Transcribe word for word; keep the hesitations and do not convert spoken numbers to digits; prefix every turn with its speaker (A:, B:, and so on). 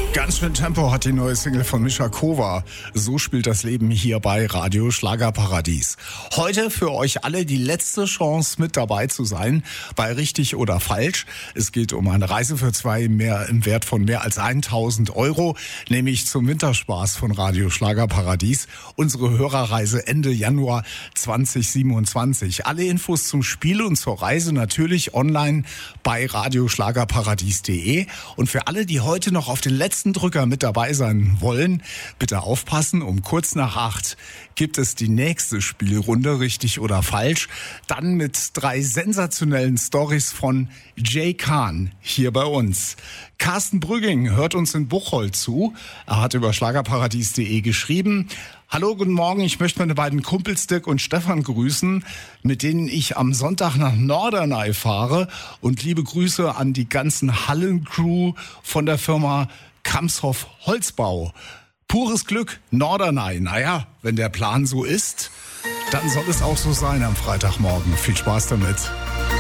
A: Ganz schön Tempo hat die neue Single von Mischa Kova. So spielt das Leben hier bei Radio Schlagerparadies. Heute für euch alle die letzte Chance, mit dabei zu sein bei Richtig oder Falsch. Es geht um eine Reise für zwei mehr im Wert von mehr als tausend Euro, nämlich zum Winterspaß von Radio Schlagerparadies. Unsere Hörerreise Ende Januar zwanzig siebenundzwanzig. Alle Infos zum Spiel und zur Reise natürlich online bei radio schlagerparadies punkt de. Und für alle, die heute noch auf den letzten Drücker mit dabei sein wollen, bitte aufpassen. Um kurz nach acht gibt es die nächste Spielrunde, richtig oder falsch. Dann mit drei sensationellen Storys von Jay Kahn hier bei uns. Carsten Brügging hört uns in Buchholz zu. Er hat über schlagerparadies punkt de geschrieben: Hallo, guten Morgen, ich möchte meine beiden Kumpels Dirk und Stefan grüßen, mit denen ich am Sonntag nach Norderney fahre, und liebe Grüße an die ganzen Hallencrew von der Firma Kamshoff Holzbau. Pures Glück, Norderney. Naja, wenn der Plan so ist, dann soll es auch so sein am Freitagmorgen. Viel Spaß damit.